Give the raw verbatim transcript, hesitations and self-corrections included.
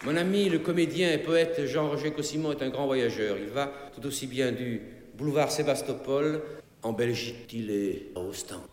Mon ami, le comédien et poète Jean-Roger Cossimon est un grand voyageur. Il va tout aussi bien du boulevard Sébastopol, en Belgique, qu'il est à Ostende.